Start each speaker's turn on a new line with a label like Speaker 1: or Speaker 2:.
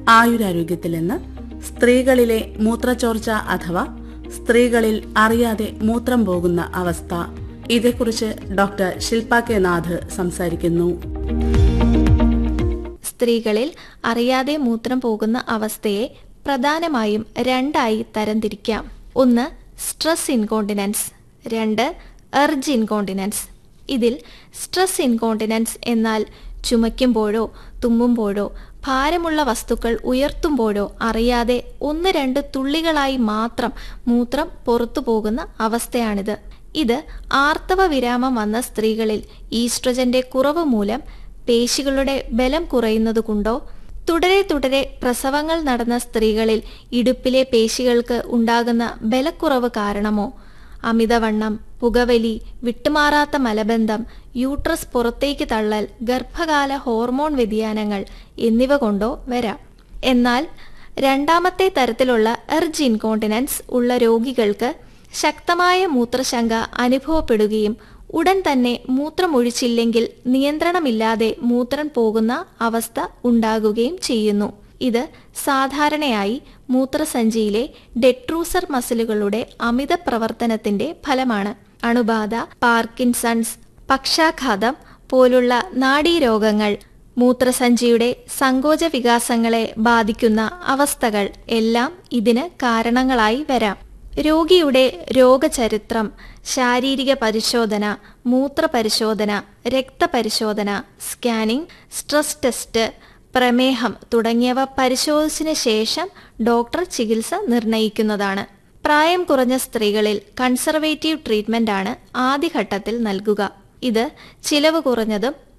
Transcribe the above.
Speaker 1: ആയുരാരോഗ്യത്തിൽ നിന്ന് സ്ത്രീകളിലെ മൂത്രച്ചോർച്ച അഥവാ സ്ത്രീകളിൽ അറിയാതെ മൂത്രം പോകുന്ന അവസ്ഥ. ഇതേക്കുറിച്ച് ഡോക്ടർ ശില്പ കെ നാഥ് സംസാരിക്കുന്നു.
Speaker 2: സ്ത്രീകളിൽ അറിയാതെ മൂത്രം പോകുന്ന അവസ്ഥയെ പ്രധാനമായും രണ്ടായി തരംതിരിക്കാം. ഒന്ന് സ്ട്രെസ് ഇൻകോണ്ടിനൻസ്, രണ്ട് എർജ് ഇൻകോണ്ടിനൻസ്. ഇതിൽ സ്ട്രെസ് ഇൻകോണ്ടിനൻസ് എന്നാൽ ചുമയ്ക്കുമ്പോഴോ തുമ്മുമ്പോഴോ ഭാരമുള്ള വസ്തുക്കൾ ഉയർത്തുമ്പോഴോ അറിയാതെ 1-2 തുള്ളികളായി മാത്രം മൂത്രം പുറത്തു പോകുന്ന അവസ്ഥയാണിത്. ഇത് ആർത്തവ വിരാമം വന്ന സ്ത്രീകളിൽ ഈസ്ട്രജന്റെ കുറവ് മൂലം പേശികളുടെ ബലം കുറയുന്നതുകൊണ്ടോ തുടരെ പ്രസവങ്ങൾ നടന്ന സ്ത്രീകളിൽ ഇടുപ്പിലെ പേശികൾക്ക് ഉണ്ടാകുന്ന ബലക്കുറവ് കാരണമോ, അമിതവണ്ണം, പുകവലി, വിട്ടുമാറാത്ത മലബന്ധം, യൂട്രസ് പുറത്തേക്ക് തള്ളൽ, ഗർഭകാല ഹോർമോൺ വ്യതിയാനങ്ങൾ എന്നിവ കൊണ്ടോ വരാം. എന്നാൽ രണ്ടാമത്തെ തരത്തിലുള്ള എർജ് ഇൻകോണ്ടിനൻസ് ഉള്ള രോഗികൾക്ക് ശക്തമായ മൂത്രശങ്ക അനുഭവപ്പെടുകയും ഉടൻ തന്നെ മൂത്രമൊഴിച്ചില്ലെങ്കിൽ നിയന്ത്രണമില്ലാതെ മൂത്രം പോകുന്ന അവസ്ഥ ഉണ്ടാകുകയും ചെയ്യുന്നു. ഇത് സാധാരണയായി മൂത്രസഞ്ചിയിലെ ഡെട്രൂസർ മസിലുകളുടെ അമിത പ്രവർത്തനത്തിന്റെ ഫലമാണ്. അണുബാധ, പാർക്കിൻസൺസ്, പക്ഷാഘാതം പോലുള്ള നാഡീരോഗങ്ങൾ, മൂത്രസഞ്ചിയുടെ സങ്കോച വികാസങ്ങളെ ബാധിക്കുന്ന അവസ്ഥകൾ എല്ലാം ഇതിന് കാരണങ്ങളായി വരാം. രോഗിയുടെ രോഗചരിത്രം, ശാരീരിക പരിശോധന, മൂത്രപരിശോധന, രക്തപരിശോധന, സ്കാനിംഗ്, സ്ട്രെസ് ടെസ്റ്റ്, പ്രമേഹം തുടങ്ങിയവ പരിശോധിച്ചതിന് ശേഷം ഡോക്ടർ ചികിത്സ നിർണയിക്കുന്നതാണ്. പ്രായം കുറഞ്ഞ സ്ത്രീകളിൽ കൺസർവേറ്റീവ് ട്രീറ്റ്മെന്റ് ആണ് ആദ്യഘട്ടത്തിൽ നൽകുക. ഇത് ചിലവ് കുറഞ്ഞതും